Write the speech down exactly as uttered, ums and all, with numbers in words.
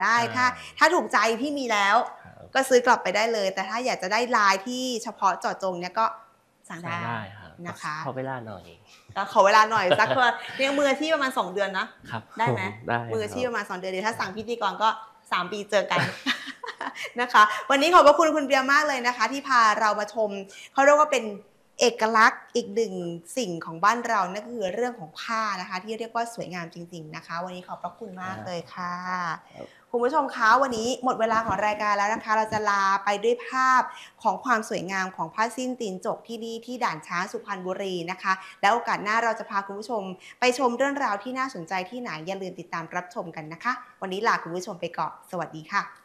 ได้ถ้าถ้าถูกใจพี่มีแล้วก็ซื้อกลับไปได้เลยแต่ถ้าอยากจะได้ลายที่เฉพาะเจาะจงเนี่ยก็สั่งได้นะคะขอเวลาหน่อยก็ขอเวลาหน่อยสักเนี่ยมือที่ประมาณสองเดือนนะครับได้ไหมได้มือที่ประมาณสองเดือนเดี๋ยวถ้าสั่งพิธีกรก็สามปีเจอกันนะคะวันนี้ขอบพระคุณคุณเบียร์มากเลยนะคะที่พาเรามาชมเขาเรียกว่าเป็นเอกลักษณ์อีกหนึ่งสิ่งของบ้านเรานั่นคือเรื่องของผ้านะคะที่เรียกว่าสวยงามจริงๆนะคะวันนี้ขอบพระคุณมากเลยค่ะคุณผู้ชมคะวันนี้หมดเวลาของรายการแล้วนะคะเราจะลาไปด้วยภาพของความสวยงามของผ้าสิ้นตีนจกที่นี่ที่ด่านช้างสุพรรณบุรีนะคะแล้วโอกาสหน้าเราจะพาคุณผู้ชมไปชมเรื่องราวที่น่าสนใจที่ไหนอย่าลืมติดตามรับชมกันนะคะวันนี้ลาคุณผู้ชมไปก่อนสวัสดีค่ะ